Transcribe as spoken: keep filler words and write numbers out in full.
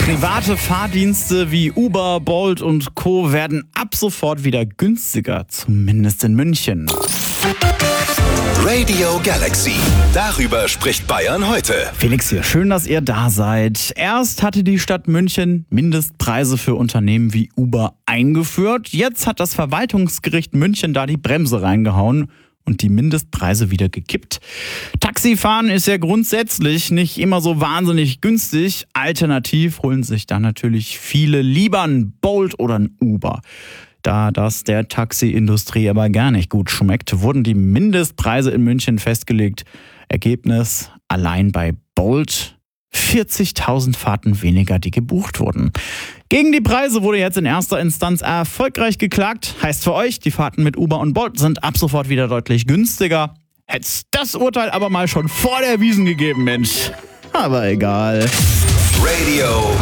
Private Fahrdienste wie Uber, Bolt und Co. werden ab sofort wieder günstiger, zumindest in München. Radio Galaxy. Darüber spricht Bayern heute. Felix hier, schön, dass ihr da seid. Erst hatte die Stadt München Mindestpreise für Unternehmen wie Uber eingeführt. Jetzt hat das Verwaltungsgericht München da die Bremse reingehauen und die Mindestpreise wieder gekippt. Taxifahren ist ja grundsätzlich nicht immer so wahnsinnig günstig. Alternativ holen sich da natürlich viele lieber ein Bolt oder ein Uber. Da das der Taxiindustrie aber gar nicht gut schmeckt, wurden die Mindestpreise in München festgelegt. Ergebnis: allein bei Bolt vierzigtausend Fahrten weniger, die gebucht wurden. Gegen die Preise wurde jetzt in erster Instanz erfolgreich geklagt. Heißt für euch, die Fahrten mit Uber und Bolt sind ab sofort wieder deutlich günstiger. Hätt's das Urteil aber mal schon vor der Wiesn gegeben, Mensch. Aber egal. Radio